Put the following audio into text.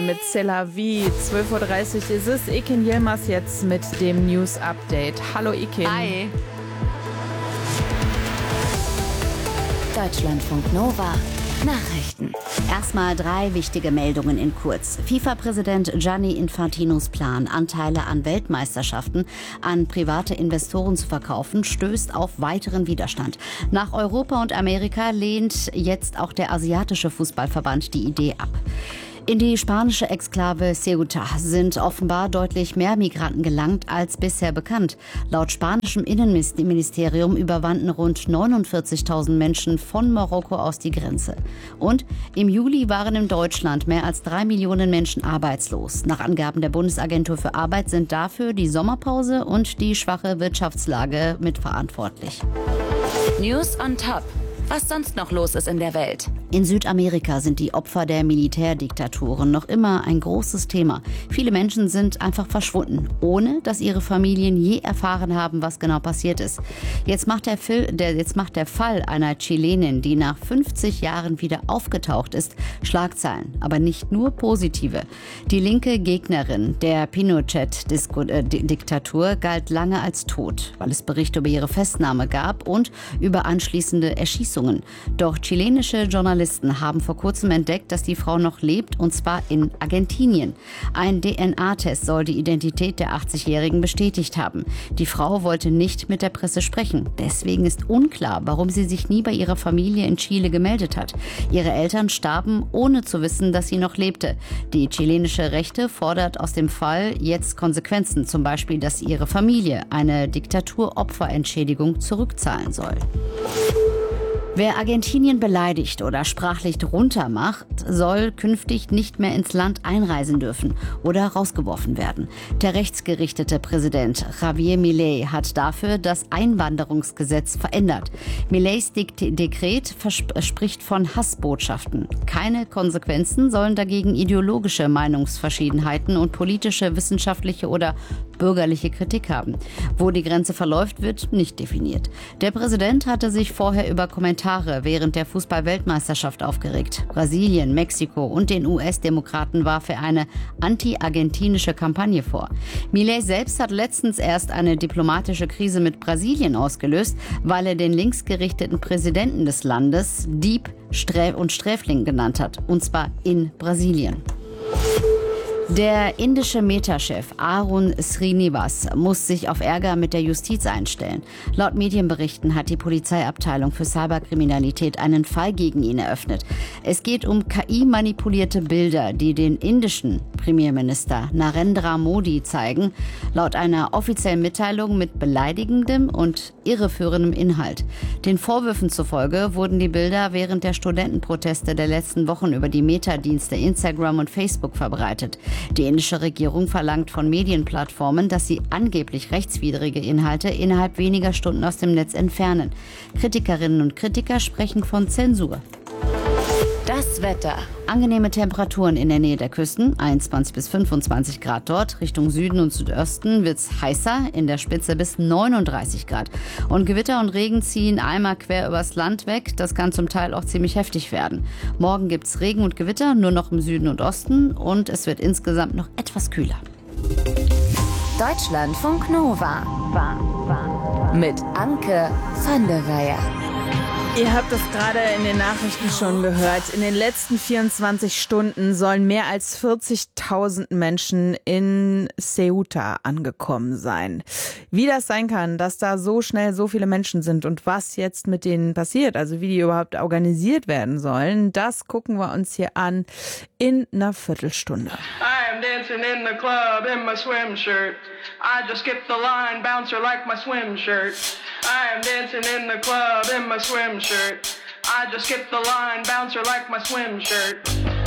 mit C'est la vie. 12.30 Uhr ist es. Ikin Yilmaz jetzt mit dem News Update. Hallo Ikin. Hi. Deutschlandfunk Nova. Nachrichten. Erstmal 3 wichtige Meldungen in kurz. FIFA-Präsident Gianni Infantinos Plan, Anteile an Weltmeisterschaften an private Investoren zu verkaufen, stößt auf weiteren Widerstand. Nach Europa und Amerika lehnt jetzt auch der asiatische Fußballverband die Idee ab. In die spanische Exklave Ceuta sind offenbar deutlich mehr Migranten gelangt als bisher bekannt. Laut spanischem Innenministerium überwanden rund 49.000 Menschen von Marokko aus die Grenze. Und im Juli waren in Deutschland mehr als 3 Millionen Menschen arbeitslos. Nach Angaben der Bundesagentur für Arbeit sind dafür die Sommerpause und die schwache Wirtschaftslage mitverantwortlich. News on top. Was sonst noch los ist in der Welt. In Südamerika sind die Opfer der Militärdiktaturen noch immer ein großes Thema. Viele Menschen sind einfach verschwunden, ohne dass ihre Familien je erfahren haben, was genau passiert ist. Jetzt macht der Fall einer Chilenin, die nach 50 Jahren wieder aufgetaucht ist, Schlagzeilen, aber nicht nur positive. Die linke Gegnerin der Pinochet-Diktatur galt lange als tot, weil es Berichte über ihre Festnahme gab und über anschließende Erschießungen. Doch chilenische Journalisten haben vor kurzem entdeckt, dass die Frau noch lebt, und zwar in Argentinien. Ein DNA-Test soll die Identität der 80-Jährigen bestätigt haben. Die Frau wollte nicht mit der Presse sprechen. Deswegen ist unklar, warum sie sich nie bei ihrer Familie in Chile gemeldet hat. Ihre Eltern starben, ohne zu wissen, dass sie noch lebte. Die chilenische Rechte fordert aus dem Fall jetzt Konsequenzen, zum Beispiel, dass ihre Familie eine Diktaturopferentschädigung zurückzahlen soll. Wer Argentinien beleidigt oder sprachlich runtermacht, soll künftig nicht mehr ins Land einreisen dürfen oder rausgeworfen werden. Der rechtsgerichtete Präsident Javier Milei hat dafür das Einwanderungsgesetz verändert. Mileis Dekret spricht von Hassbotschaften. Keine Konsequenzen sollen dagegen ideologische Meinungsverschiedenheiten und politische, wissenschaftliche oder bürgerliche Kritik haben. Wo die Grenze verläuft, wird nicht definiert. Der Präsident hatte sich vorher über Kommentare während der Fußball-Weltmeisterschaft aufgeregt. Brasilien, Mexiko und den US-Demokraten warf er eine anti-argentinische Kampagne vor. Milei selbst hat letztens erst eine diplomatische Krise mit Brasilien ausgelöst, weil er den linksgerichteten Präsidenten des Landes Dieb und Sträfling genannt hat, und zwar in Brasilien. Der indische Meta-Chef Arun Srinivas muss sich auf Ärger mit der Justiz einstellen. Laut Medienberichten hat die Polizeiabteilung für Cyberkriminalität einen Fall gegen ihn eröffnet. Es geht um KI-manipulierte Bilder, die den indischen Premierminister Narendra Modi zeigen, laut einer offiziellen Mitteilung mit beleidigendem und irreführendem Inhalt. Den Vorwürfen zufolge wurden die Bilder während der Studentenproteste der letzten Wochen über die Meta-Dienste Instagram und Facebook verbreitet. Die indische Regierung verlangt von Medienplattformen, dass sie angeblich rechtswidrige Inhalte innerhalb weniger Stunden aus dem Netz entfernen. Kritikerinnen und Kritiker sprechen von Zensur. Das Wetter. Angenehme Temperaturen in der Nähe der Küsten, 21 bis 25 Grad dort. Richtung Süden und Südosten wird es heißer, in der Spitze bis 39 Grad. Und Gewitter und Regen ziehen einmal quer übers Land weg. Das kann zum Teil auch ziemlich heftig werden. Morgen gibt es Regen und Gewitter, nur noch im Süden und Osten. Und es wird insgesamt noch etwas kühler. Deutschlandfunk Nova. Mit Anke van der Weyer. Ihr habt das gerade in den Nachrichten schon gehört. In den letzten 24 Stunden sollen mehr als 40.000 Menschen in Ceuta angekommen sein. Wie das sein kann, dass da so schnell so viele Menschen sind und was jetzt mit denen passiert, also wie die überhaupt organisiert werden sollen, das gucken wir uns hier an in einer Viertelstunde. I am dancing in the club in my swim shirt. I just skipped the line, bouncer like my swim shirt. I am dancing in the club in my swim shirt. I just skipped the line, bouncer like my swim shirt.